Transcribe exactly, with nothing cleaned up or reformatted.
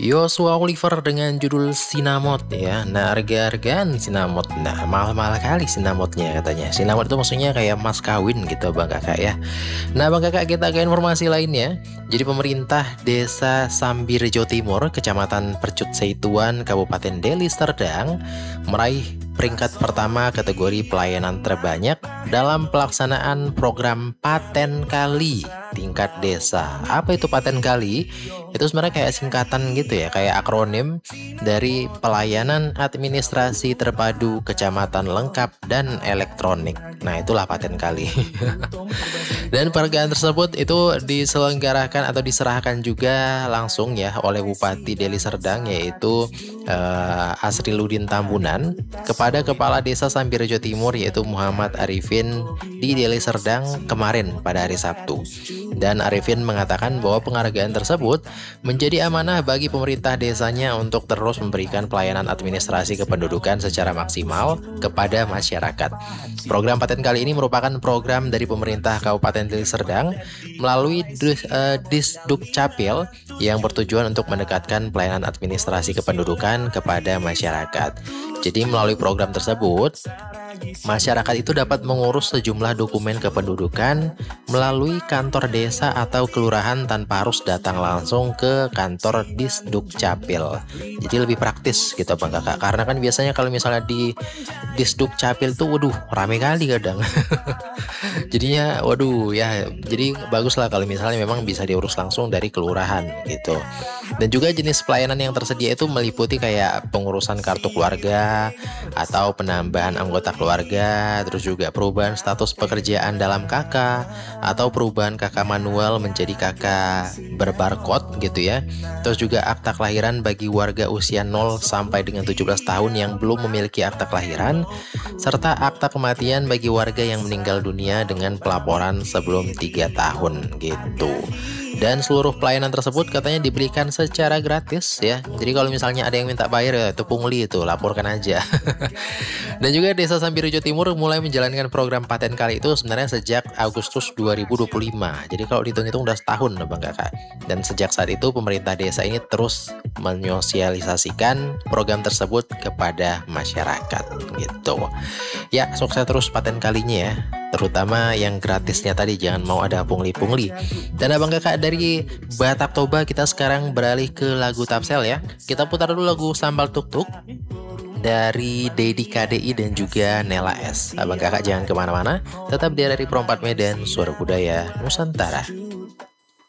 Joshua Oliver dengan judul Sinamot ya. Nah, harga-hargaan Sinamot. Nah, mahal-mahal kali Sinamotnya katanya. Sinamot itu maksudnya kayak mas kawin gitu Bang Kakak ya. Nah, Bang Kakak, kita ke informasi lainnya. Jadi pemerintah Desa Sambirjo Timur, Kecamatan Percut Seituan, Kabupaten Deli Serdang meraih peringkat pertama kategori pelayanan terbanyak dalam pelaksanaan program Paten Kali tingkat desa. Apa itu Paten Kali? Itu sebenarnya kayak singkatan gitu ya, kayak akronim dari pelayanan administrasi terpadu kecamatan lengkap dan elektronik. Nah, itulah Paten Kali. Dan penghargaan tersebut itu diselenggarakan atau diserahkan juga langsung ya oleh Bupati Deli Serdang, yaitu uh, Asriludin Tambunan, kepada Kepala Desa Sambirjo Timur yaitu Muhammad Arifin di Deli Serdang kemarin pada hari Sabtu. Dan Arifin mengatakan bahwa penghargaan tersebut menjadi amanah bagi pemerintah desanya untuk terus memberikan pelayanan administrasi kependudukan secara maksimal kepada masyarakat. Program Paten Kali ini merupakan program dari pemerintah Kabupaten Deli Serdang melalui Dis, uh, Disduk Capil yang bertujuan untuk mendekatkan pelayanan administrasi kependudukan kepada masyarakat. Jadi melalui program tersebut, masyarakat itu dapat mengurus sejumlah dokumen kependudukan melalui kantor desa atau kelurahan tanpa harus datang langsung ke kantor Disduk Capil. Jadi lebih praktis gitu Bang Kakak. Karena kan biasanya kalau misalnya di Disduk Capil tuh waduh rame kali kadang. Jadinya waduh ya, jadi bagus lah kalau misalnya memang bisa diurus langsung dari kelurahan gitu. Dan juga jenis pelayanan yang tersedia itu meliputi kayak pengurusan kartu keluarga atau penambahan anggota keluarga, terus juga perubahan status pekerjaan dalam K K atau perubahan K K manual menjadi K K berbarcode gitu ya. Terus juga akta kelahiran bagi warga usia nol sampai dengan tujuh belas tahun yang belum memiliki akta kelahiran, serta akta kematian bagi warga yang meninggal dunia dengan pelaporan sebelum tiga tahun gitu. Dan seluruh pelayanan tersebut katanya diberikan secara gratis ya. Jadi kalau misalnya ada yang minta bayar ya itu pungli, itu laporkan aja. Dan juga Desa Sambirjo Timur mulai menjalankan program Paten Kali itu sebenarnya sejak Agustus dua ribu dua puluh lima. Jadi kalau dihitung-hitung udah setahun Bang Kakak. Dan sejak saat itu pemerintah desa ini terus menyosialisasikan program tersebut kepada masyarakat gitu. Ya, sukses terus Paten Kalinya ya. Terutama yang gratisnya tadi, jangan mau ada pungli-pungli. Dan Abang Kakak, dari Batak Toba kita sekarang beralih ke lagu Tapsel ya. Kita putar dulu lagu Sambal Tuk Tuk dari Dedi K D I dan juga Nela S. Abang Kakak jangan kemana-mana, tetap di R R I Pro empat Medan, Suara Budaya Nusantara.